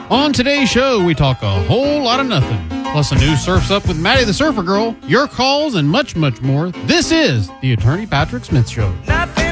On today's show, we talk a whole lot of nothing. Plus a new Surf's Up with Maddie the Surfer Girl, your calls, and much, much more. This is the Attorney Patrick Smith Show.